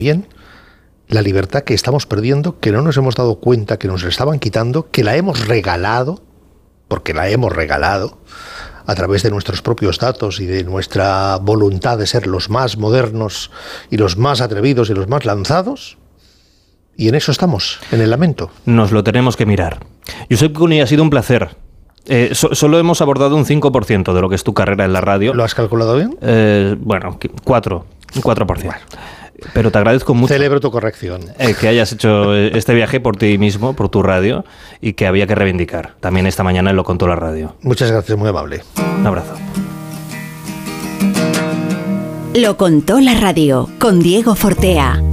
bien la libertad que estamos perdiendo, que no nos hemos dado cuenta que nos la estaban quitando, que la hemos regalado, porque la hemos regalado, a través de nuestros propios datos y de nuestra voluntad de ser los más modernos y los más atrevidos y los más lanzados. Y en eso estamos, en el lamento. Nos lo tenemos que mirar. Josep Cuny, ha sido un placer. Solo hemos abordado un 5% de lo que es tu carrera en la radio. ¿Lo has calculado bien? Bueno, 4%. Bueno. Pero te agradezco mucho. Celebro tu corrección. Que hayas hecho este viaje por ti mismo, por tu radio, y que había que reivindicar. También esta mañana Lo Contó la Radio. Muchas gracias, muy amable. Un abrazo. Lo Contó la Radio, con Diego Fortea.